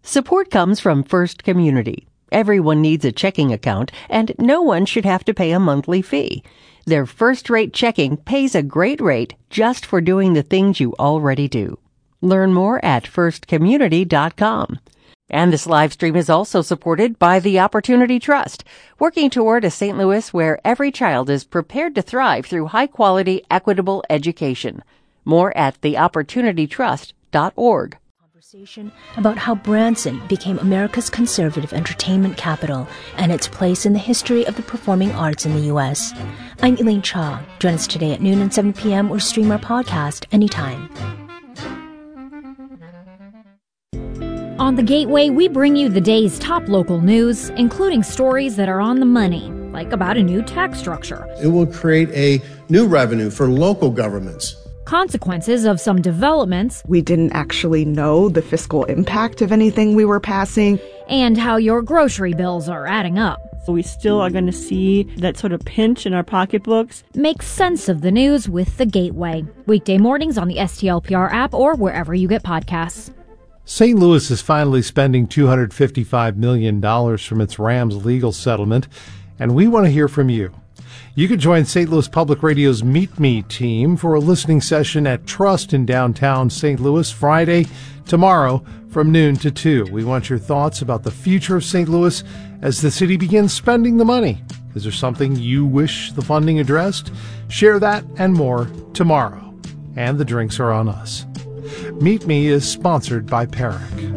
Support comes from First Community. Everyone needs a checking account, and no one should have to pay a monthly fee. Their first-rate checking pays a great rate just for doing the things you already do. Learn more at firstcommunity.com. And this live stream is also supported by the Opportunity Trust, working toward a St. Louis where every child is prepared to thrive through high-quality, equitable education. More at theopportunitytrust.org. Conversation about how Branson became America's conservative entertainment capital and its place in the history of the performing arts in the U.S. I'm Elaine Cha. Join us today at noon and 7 p.m. or stream our podcast anytime. On The Gateway, we bring you the day's top local news, including stories that are on the money, like about a new tax structure. It will create a new revenue for local governments. Consequences of some developments. We didn't actually know the fiscal impact of anything we were passing. And how your grocery bills are adding up. So we still are going to see that sort of pinch in our pocketbooks. Make sense of the news with The Gateway. Weekday mornings on the STLPR app or wherever you get podcasts. St. Louis is finally spending $255 million from its Rams legal settlement, and we want to hear from you. You can join St. Louis Public Radio's Meet Me team for a listening session at Trust in downtown St. Louis Friday, tomorrow from noon to 2. We want your thoughts about the future of St. Louis as the city begins spending the money. Is there something you wish the funding addressed? Share that and more tomorrow. And the drinks are on us. Meet Me is sponsored by Perrick.